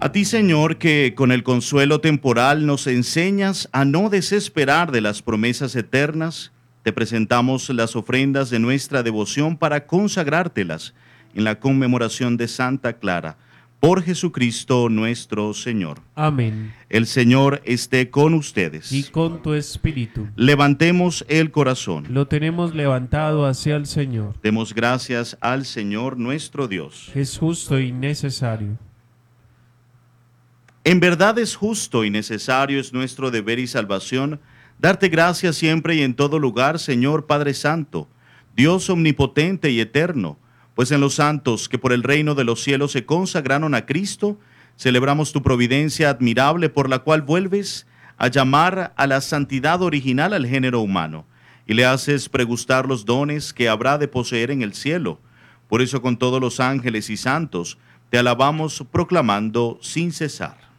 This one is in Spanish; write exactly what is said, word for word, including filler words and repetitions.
A ti, Señor, que con el consuelo temporal nos enseñas a no desesperar de las promesas eternas, te presentamos las ofrendas de nuestra devoción para consagrártelas en la conmemoración de Santa Clara, por Jesucristo nuestro Señor. Amén. El Señor esté con ustedes. Y con tu espíritu. Levantemos el corazón. Lo tenemos levantado hacia el Señor. Demos gracias al Señor nuestro Dios. Es justo y necesario. En verdad es justo y necesario, es nuestro deber y salvación, darte gracias siempre y en todo lugar, Señor Padre Santo, Dios omnipotente y eterno, pues en los santos que por el reino de los cielos se consagraron a Cristo, celebramos tu providencia admirable por la cual vuelves a llamar a la santidad original al género humano y le haces pregustar los dones que habrá de poseer en el cielo. Por eso con todos los ángeles y santos te alabamos proclamando sin cesar.